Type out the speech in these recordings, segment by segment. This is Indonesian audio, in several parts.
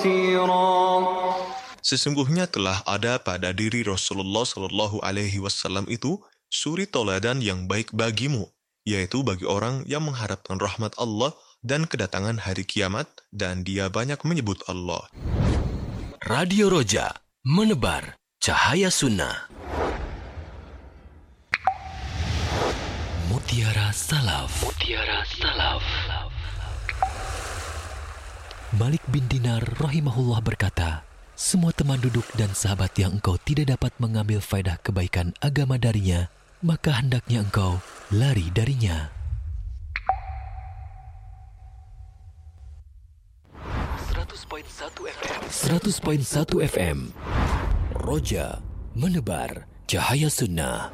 Sesungguhnya telah ada pada diri Rasulullah Shallallahu Alaihi Wasallam itu suri toladan yang baik bagimu, yaitu bagi orang yang mengharapkan rahmat Allah dan kedatangan hari kiamat, dan dia banyak menyebut Allah. Radio Roja, menebar cahaya sunnah. Mutiara Salaf. Mutiara Salaf. Malik bin Dinar rahimahullah berkata, semua teman duduk dan sahabat yang engkau tidak dapat mengambil faedah kebaikan agama darinya, maka hendaknya engkau lari darinya. 100.1 FM Roja, menebar cahaya sunnah.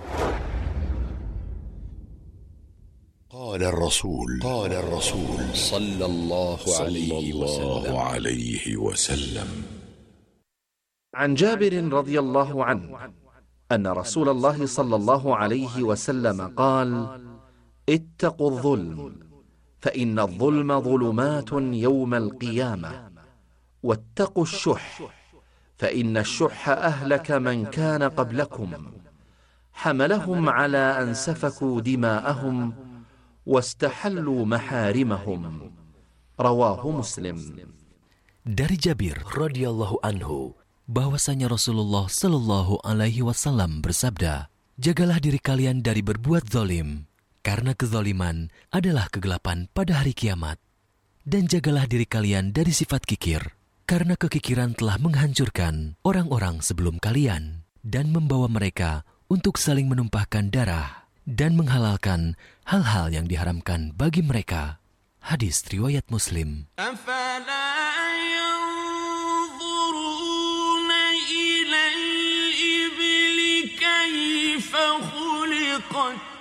قال الرسول صلى الله عليه وسلم عن جابر رضي الله عنه أن رسول الله صلى الله عليه وسلم قال: اتقوا الظلم فإن الظلم ظلمات يوم القيامة، واتقوا الشح فإن الشح أهلك من كان قبلكم، حملهم على أن سفكوا دماءهم واستحلوا محارمهم. رواه مسلم. Dari Jabir radhiyallahu anhu bahwasanya Rasulullah Shallallahu Alaihi Wasallam bersabda, jagalah diri kalian dari berbuat zalim, karena kezaliman adalah kegelapan pada hari kiamat. Dan jagalah diri kalian dari sifat kikir, karena kekikiran telah menghancurkan orang-orang sebelum kalian dan membawa mereka untuk saling menumpahkan darah dan menghalalkan hal-hal yang diharamkan bagi mereka. Hadis riwayat Muslim. إلى الإبل كيف خلقت